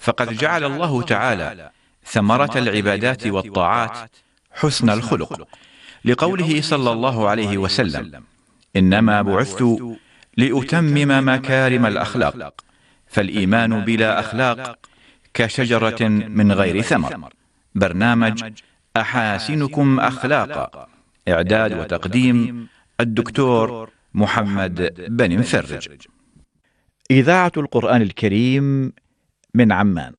فقد جعل الله تعالى ثمرة العبادات والطاعات حسن الخلق، لقوله صلى الله عليه وسلم: إنما بعثت لأتمم مكارم الأخلاق، فالإيمان بلا أخلاق كشجرة من غير ثمر. برنامج أحاسنكم أخلاقا، إعداد وتقديم الدكتور محمد بن مفرج. إذاعة القرآن الكريم من عمان.